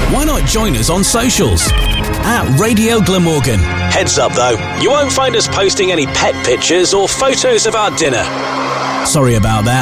Why not join us on socials? @Radio Glamorgan. Heads up though, you won't find us posting any pet pictures or photos of our dinner. Sorry about that.